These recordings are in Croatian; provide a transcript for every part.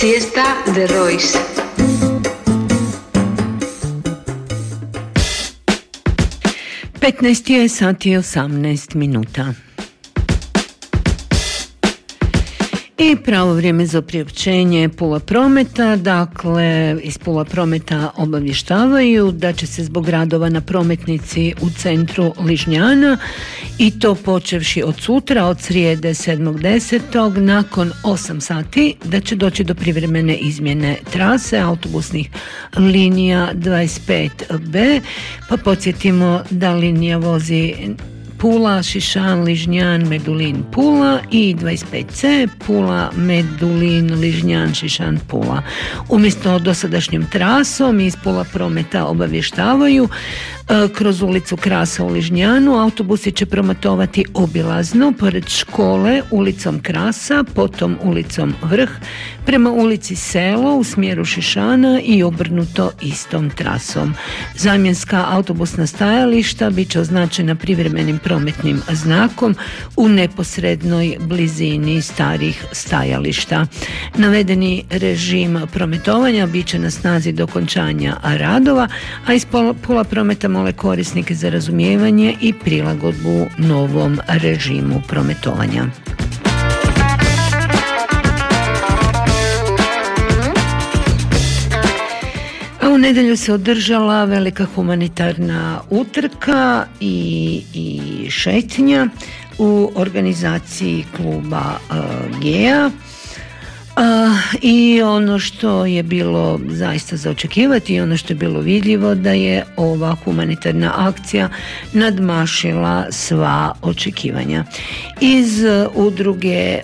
Siesta de Royce. Petnaest je sati 18 minuta. I pravo vrijeme za priopćenje Pula Prometa. Dakle, iz Pula Prometa obavještavaju da će se zbog radova na prometnici u centru Ližnjana, i to počevši od sutra, od srijede 7.10. nakon 8 sati, da će doći do privremene izmjene trase autobusnih linija 25B. Pa podsjetimo da linija vozi Pula, Šišan, Ližnjan, Medulin, Pula i 25C, Pula, Medulin, Ližnjan, Šišan, Pula. Umjesto dosadašnjom trasom iz Pula Prometa obavještavaju, kroz ulicu Krasa u Ližnjanu autobusi će prometovati obilazno pored škole ulicom Krasa, potom ulicom Vrh, prema ulici Selo u smjeru Šišana i obrnuto istom trasom. Zamjenska autobusna stajališta bit će označena privremenim prometnim znakom u neposrednoj blizini starih stajališta. Navedeni režim prometovanja bit će na snazi do okončanja radova, a iz Pula Prometa mole korisnike za razumijevanje i prilagodbu novom režimu prometovanja. U nedjelju se održala velika humanitarna utrka i šetnja u organizaciji kluba GEA. I ono što je bilo zaista za očekivati i ono što je bilo vidljivo, da je ova humanitarna akcija nadmašila sva očekivanja. Iz udruge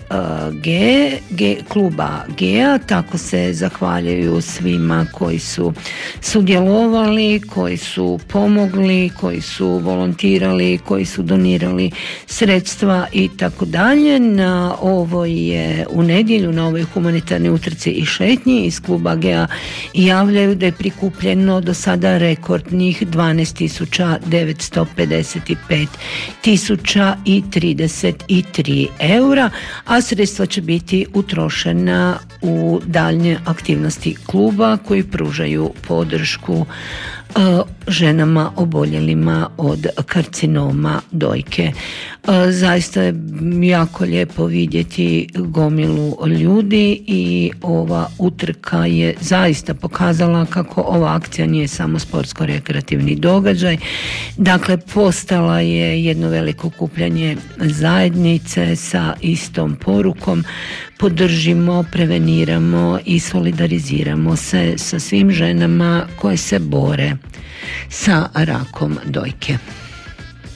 kluba GEA tako se zahvaljuju svima koji su sudjelovali, koji su pomogli, koji su volontirali, koji su donirali sredstva i tako dalje. Na ovoj je u nedjelju, na ovoj humanitarnoj utrci i šetnji iz kluba GEA javljaju da je prikupljeno do sada rekordnih 12.955.033 eura, a sredstva će biti utrošena u daljnje aktivnosti kluba koji pružaju podršku ženama oboljelima od karcinoma dojke. Zaista je jako lijepo vidjeti gomilu ljudi i ova utrka je zaista pokazala kako ova akcija nije samo sportsko-rekreativni događaj. Dakle, postala je jedno veliko okupljanje zajednice sa istom porukom: podržimo, preveniramo i solidariziramo se sa svim ženama koje se bore sa rakom dojke.